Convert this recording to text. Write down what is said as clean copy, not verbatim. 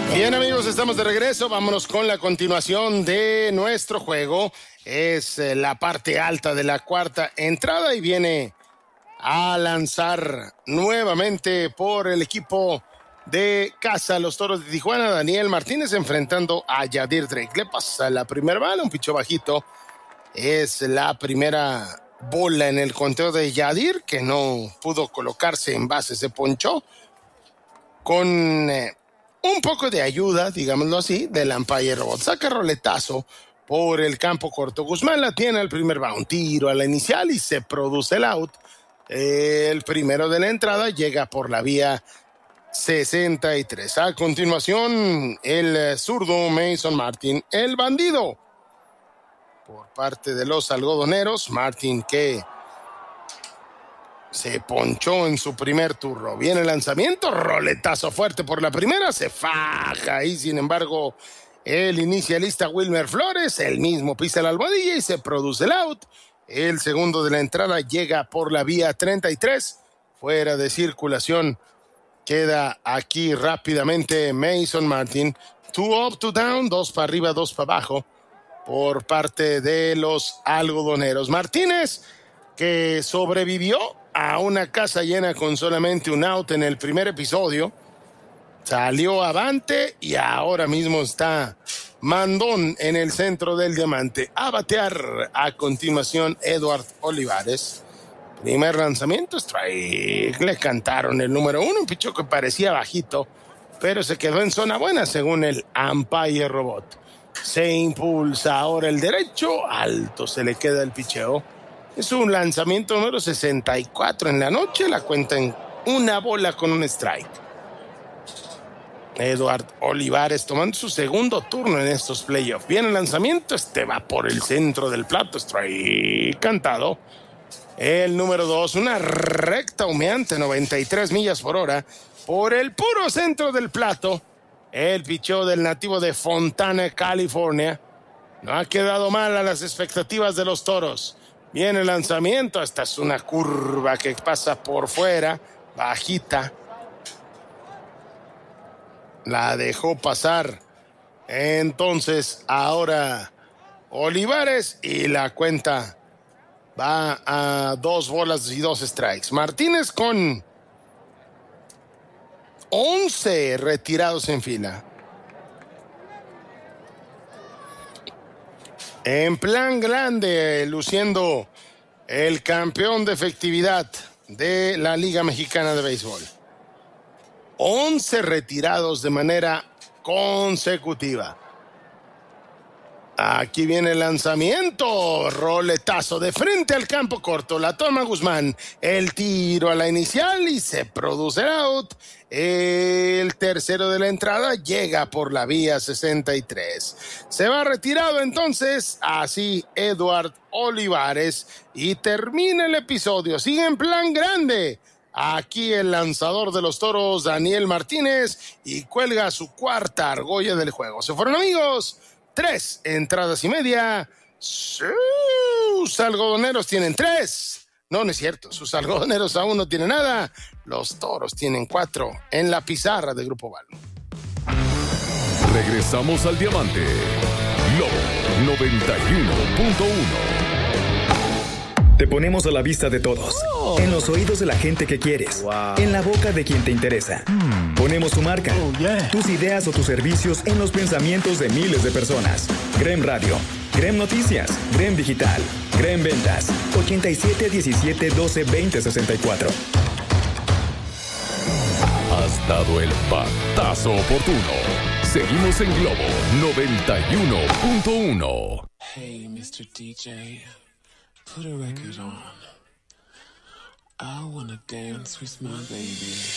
Bien, amigos, estamos de regreso. Vámonos con la continuación de nuestro juego. Es la parte alta de la cuarta entrada y viene a lanzar nuevamente por el equipo de casa, los Toros de Tijuana, Daniel Martínez enfrentando a Yadir Drake. Le pasa la primera bala, un pichó bajito. Es la primera bola en el conteo de Yadir, que no pudo colocarse en base, se ponchó con un poco de ayuda, digámoslo así, del umpire robot. Saca roletazo por el campo corto. Guzmán la tiene al primer va, un tiro a la inicial y se produce el out. El primero de la entrada llega por la vía 63. A continuación, el zurdo Mason Martin, el bandido. Por parte de los algodoneros, Martin que se ponchó en su primer turno. Viene el lanzamiento, roletazo fuerte por la primera, se faja y sin embargo el inicialista Wilmer Flores, el mismo pisa la almohadilla y se produce el out. El segundo de la entrada llega por la vía 33, fuera de circulación. Queda aquí rápidamente Mason Martin. 2 up, 2 down, 2 para arriba, 2 para abajo por parte de los algodoneros. Martínez, que sobrevivió a una casa llena con solamente un out en el primer episodio, salió avante y ahora mismo está mandón en el centro del diamante. A batear a continuación Edward Olivares. Primer lanzamiento, strike. Le cantaron el número 1, un pichó que parecía bajito, pero se quedó en zona buena según el umpire robot. Se impulsa ahora el derecho, alto se le queda el picheo. Es un lanzamiento número 64 en la noche, la cuenta en una bola con un strike. Edward Olivares tomando su segundo turno en estos playoffs. Viene el lanzamiento, va por el centro del plato, strike cantado. El número 2, una recta humeante, 93 millas por hora, por el puro centro del plato. El picheo del nativo de Fontana, California. No ha quedado mal a las expectativas de los Toros. Viene el lanzamiento, esta es una curva que pasa por fuera, bajita. La dejó pasar. Entonces, ahora Olivares y la cuenta va a 2 bolas y 2 strikes. Martínez con 11 retirados en fila. En plan grande, luciendo el campeón de efectividad de la Liga Mexicana de Béisbol. 11 retirados de manera consecutiva. Aquí viene el lanzamiento, roletazo de frente al campo corto, la toma Guzmán, el tiro a la inicial y se produce el out. El tercero de la entrada llega por la vía 63. Se va retirado entonces, así Edward Olivares, y termina el episodio. Sigue en plan grande. Aquí el lanzador de los Toros, Daniel Martínez, y cuelga su cuarta argolla del juego. Se fueron, amigos. 3 entradas y media. Sus algodoneros tienen 3. No, no es cierto. Sus algodoneros aún no tienen nada. Los Toros tienen 4 en la pizarra de Grupo Valo. Regresamos al diamante. Lobo 91.1. Te ponemos a la vista de todos, en los oídos de la gente que quieres, en la boca de quien te interesa. Ponemos tu marca, tus ideas o tus servicios en los pensamientos de miles de personas. Grem Radio, Grem Noticias, Grem Digital, Grem Ventas, 87 17 12 20 64. Has dado el batazo oportuno. Seguimos en Globo 91.1. Hey, Mr. DJ. Put a record on. I wanna dance with my baby.